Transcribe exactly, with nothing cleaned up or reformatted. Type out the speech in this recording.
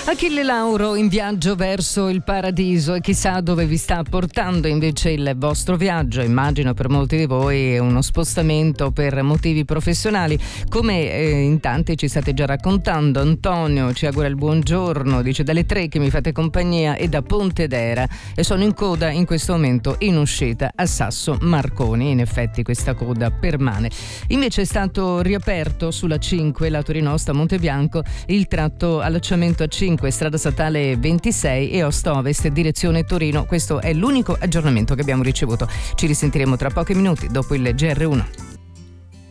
Achille Lauro in viaggio verso il paradiso, e chissà dove vi sta portando invece il vostro viaggio. Immagino per molti di voi è uno spostamento per motivi professionali, come eh, in tanti ci state già raccontando. Antonio ci augura il buongiorno, dice: dalle tre che mi fate compagnia e da Pontedera, e sono in coda in questo momento in uscita a Sasso Marconi. In effetti questa coda permane. Invece è stato riaperto sulla cinque lato Torino-Osta Montebianco il tratto allacciamento a cinque strada statale ventisei e Ost-Ovest direzione Torino. Questo è l'unico aggiornamento che abbiamo ricevuto. Ci risentiremo tra pochi minuti dopo il G R uno.